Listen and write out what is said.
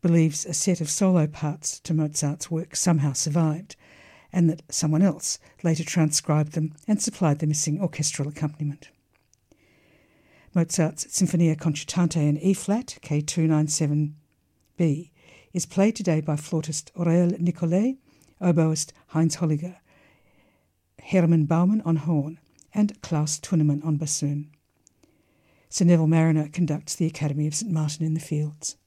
believes a set of solo parts to Mozart's work somehow survived, and that someone else later transcribed them and supplied the missing orchestral accompaniment. Mozart's Sinfonia Concertante in E-flat, K297B, is played today by flautist Aurélie Nicolet, oboist Heinz Holliger, Hermann Baumann on horn, and Klaus Tunnemann on bassoon. Sir Neville Marriner conducts the Academy of St Martin in the Fields.